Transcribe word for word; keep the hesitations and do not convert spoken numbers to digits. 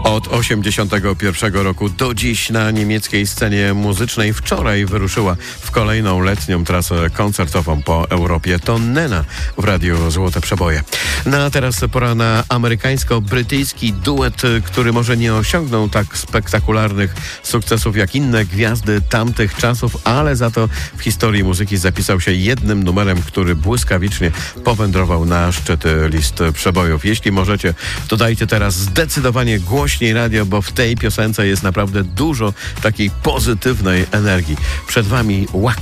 Od osiemdziesiątego pierwszego roku do dziś na niemieckiej scenie muzycznej wczoraj wyruszyła w kolejną letnią trasę koncertową po Europie. To Nena w Radiu Złote Przeboje. No a teraz pora na amerykańsko-brytyjski duet, który może nie osiągnął tak spektakularnych sukcesów jak inne gwiazdy tamtych czasów, ale za to w historii muzyki zapisał się jednym numerem, który błyskawicznie powędrował na szczyty list przebojów. Jeśli możecie, to dajcie teraz zdecydowanie głośniej radio, bo w tej piosence jest naprawdę dużo takiej pozytywnej energii. Przed wami łak.